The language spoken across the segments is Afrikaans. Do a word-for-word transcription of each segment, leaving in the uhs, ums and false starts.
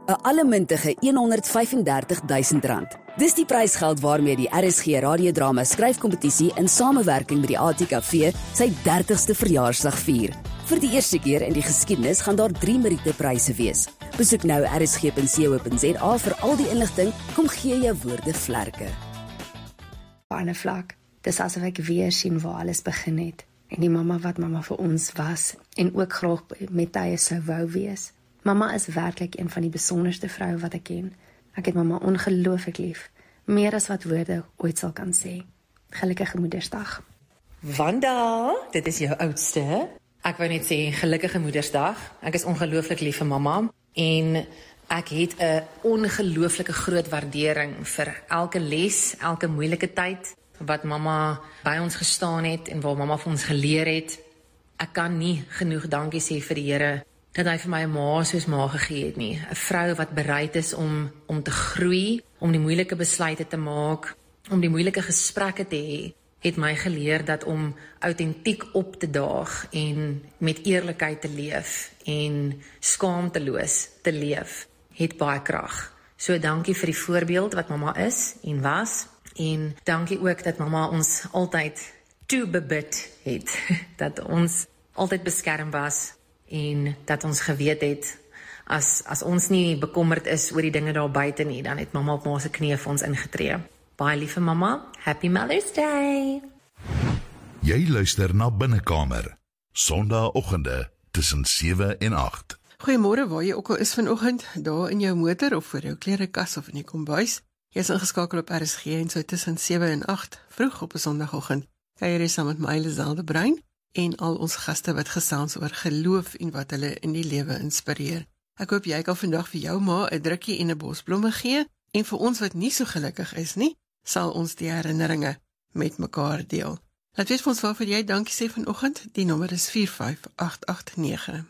'n allemintige honderdvyfendertigduisend rand. Dis die prysgeld waarmee die R S G radiodrama skryfkompetisie in samewerking met die A T K V sy dertigste verjaarsdag vier. Vir die eerste keer in die geskiedenis gaan daar drie Meriete-pryse wees. Besoek nou r s g punt co punt z a vir al die inligting. Kom gee jou woorde vlerke. Op 'n ander vlak, dis asof ek weer sien waar alles begin het. En die mamma wat mamma vir ons was en ook graag met tye sou wou wees. Mamma is werklik een van die besonderste vroue wat ek ken. Ek het mamma ongelooflik lief, meer as wat woorde ooit sal kan sê. Gelukkige Moedersdag. Wanda, dit is jou oudste. Ek wou net sê, gelukkige Moedersdag. Ek is ongelooflik lief vir mamma en ek het 'n ongelooflike groot waardering vir elke les, elke moeilike tyd wat mamma by ons gestaan het en waar mamma vir ons geleer het. Ek kan nie genoeg dankie sê vir die Here dat hy vir my 'n ma soos ma gegee het nie. 'n Vrou wat bereid is om om te groei, om die moeilike besluite te maak, om die moeilike gesprekke te hê, het my geleer dat om autentiek op te daag en met eerlikheid te leef en skaamteloos te leef, het baie krag. So dankie vir die voorbeeld wat mamma is en was, en dankie ook dat mamma ons altyd toebebid het, dat ons altyd beskerm was, en dat ons geweet het, as, as ons nie bekommerd is oor die dinge daar buite nie, dan het mamma op ma se knieë vir ons ingetree. Baie lieve mamma, Happy Mother's Day! Jy luister na Binnekamer, Sondagoggende tussen sewe en agt. Goeiemôre, waar jy ook al is vanoggend, daar in jou motor of voor jou klerekas of in die kombuis. Jy is ingeskakel op R S G en so tussen sewe en agt, vroeg op 'n Sondagoggend. Kuier jy saam met my, Liselde Brein, en al ons gaste wat gesels oor geloof en wat hulle in die lewe inspireer. Ek hoop jy kan vandag vir jou ma 'n drukkie en 'n bos blomme gee, en vir ons wat nie so gelukkig is nie, sal ons die herinneringe met mekaar deel. Laat weet vir ons waarvoor jy dankie sê vanoggend. Die nommer is vier vyf agt agt nege.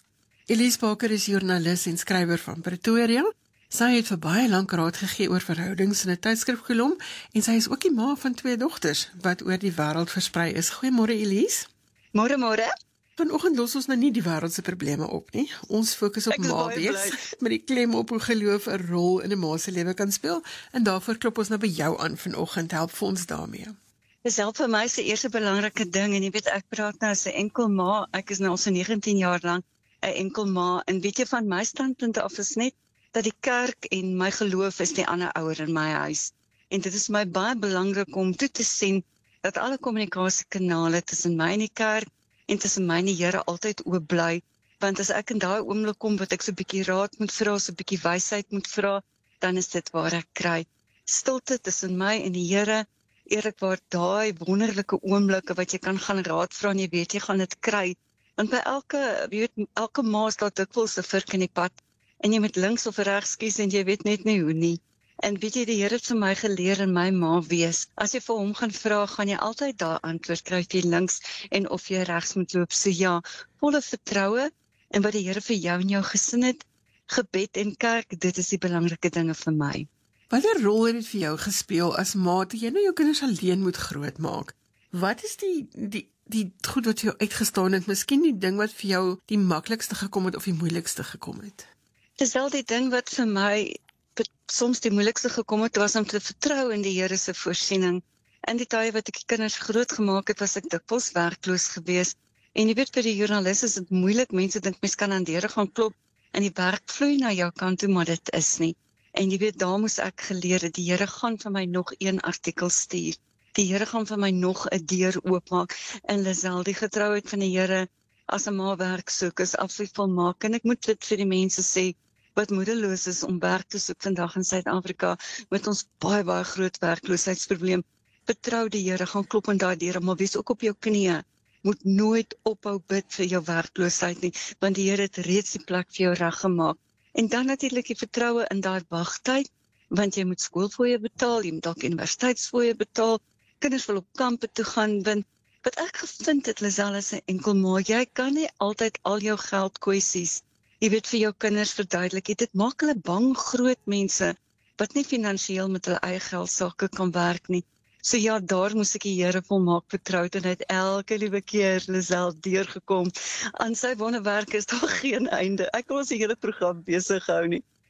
Elise Baker is joernalis en skrywer van Pretoria. Sy het vir baie lank raad gegee oor verhoudings in 'n tydskrifkolom, en sy is ook die ma van twee dogters wat oor die wêreld versprei is. Goeiemôre Elise. Môre, môre. Vanoggend los ons nou nie die wêreld se probleme op nie. Ons fokus op ma wees, met die klem op hoe geloof 'n rol in 'n ma se lewe kan speel, en daarvoor klop ons nou by jou aan vanoggend. Help vir ons daarmee. Dis help vir my se eerste belangrike ding, en jy weet ek praat nou as 'n enkel ma. Ek is nou al so negentien jaar lank 'n enkel ma, en weet jy van my standpunt af is net dat die kerk en my geloof is die ander ouer in my huis. En dit is my baie belangrik om toe te sien dat alle kommunikasiekanale tussen my en die kerk en tussen my en die Here altyd oop bly, want as ek in daai oomblik kom wat ek so 'n bietjie raad moet vra, so 'n bietjie wysheid moet vra, dan is dit waar ek kry. Stilte tussen my en die Here, eerlikwaar daai wonderlike oomblikke wat jy kan gaan raad vra en jy weet jy gaan dit kry. Want by elke, jy weet, elke maas daar dikwels 'n vurk in die pad, en jy moet links of regs kies en jy weet net nie hoe nie. En weet jy, die Here het vir my geleer in my ma wees. As jy vir hom gaan vra, gaan jy altyd daar antwoord kry of jy links en of jy regs moet loop. So ja, volle vertroue en wat die Here vir jou en jou gesin het, gebed en kerk, dit is die belangrike dinge vir my. Watter rol het dit vir jou gespeel as ma toe jy nou jou kinders alleen moet grootmaak? Wat is die die die goed wat vir jou uitgestaan het? Miskien die ding wat vir jou die maklikste gekom het of die moeilikste gekom het? Dis wel die ding wat vir my soms die moeilikste gekom het, was om te vertrou in die Here se voorsiening. In die tye wat ek die kinders groot gemaak het, was ek dikwels werkloos geweest. En jy weet, vir die joernalis is dit moeilik. Mense dink mens kan aan deure gaan klop en die werk vloei na jou kant toe, maar dit is nie. En jy weet, daar moes ek geleer het, die Here gaan vir my nog een artikel stuur. Die Here gaan vir my nog 'n deur oopmaak. En Lisel, die getrouheid van die Here as 'n ma werk soek is absoluut volmaak. En ek moet dit vir die mense sê wat moedeloos is om werk te soek vandag in Suid-Afrika met ons baie baie groot werkloosheidsprobleem. Vertrou die Here, gaan klop aan daai deure, maar wees ook op jou knieë. Moet nooit ophou bid vir jou werkloosheid nie, want die Here het reeds die plek vir jou reggemaak. En dan natuurlik die vertroue in daai wagtyd, want jy moet skoolfooie betaal, jy moet dalk universiteitsfooie betaal, kinders wil op kampe toe gaan, want wat ek gevind het, Lisel, is 'n enkel ma, jy kan nie altyd al jou geldkwessies, jy weet, vir jou kinders verduidelik, dit maak hulle bang, groot mense, wat nie finansiëel met hulle eie geldsake kan werk nie. So ja, daar moes ek die Here volmaak vertroud en hy het elke liewe keer Lisel deurgekom. Aan sy wonderwerke is daar geen einde. Ek kan ons die hele program besig hou nie.